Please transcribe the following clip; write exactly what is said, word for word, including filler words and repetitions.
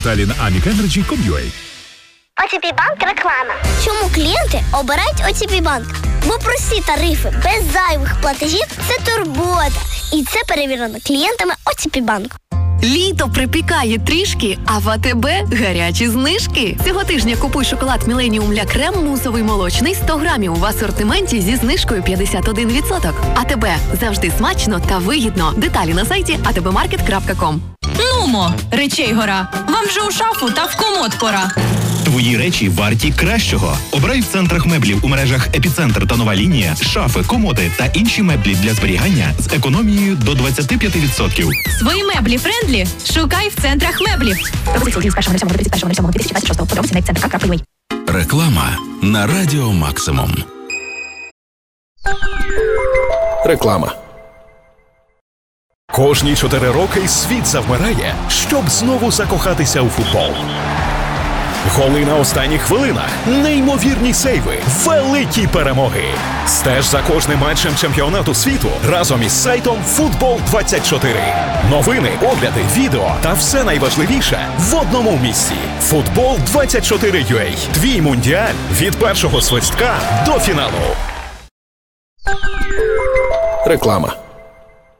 Талін Амік Енерджі крапка ком крапка ю а. о те пі Банк реклама. Чому клієнти обирають о те пі Банк? Бо прості тарифи без зайвих платежів – це турбота. І це перевірено клієнтами о те пі Банк. Літо припікає трішки, а в АТБ гарячі знижки. Цього тижня купуй шоколад Міленіум Ля Крем мусовий молочний сто грамів в асортименті зі знижкою п'ятдесят один відсоток. АТБ. Завжди смачно та вигідно. Деталі на сайті а те бе маркет крапка ком. Нумо, речей гора. Вам же у шафу та в комод пора. Твої речі варті кращого. Обирай в центрах меблів у мережах «Епіцентр» та «Нова лінія» шафи, комоди та інші меблі для зберігання з економією до двадцять п'ять відсотків. Свої меблі френдлі шукай в центрах меблів. Реклама на Радіо Максимум. Реклама. Кожні чотири роки світ завмирає, щоб знову закохатися у футбол. Голи на останніх хвилинах, неймовірні сейви, великі перемоги. Стеж за кожним матчем чемпіонату світу разом із сайтом Футбол двадцять чотири. Новини, огляди, відео та все найважливіше в одному місці. Футбол двадцять чотири крапка ю а. Твій мундіаль від першого свистка до фіналу. Реклама.